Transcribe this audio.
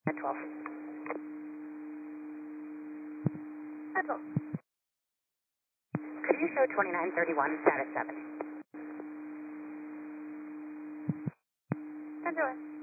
At 12. At 12. Could you show 2931 status 7? 10-2.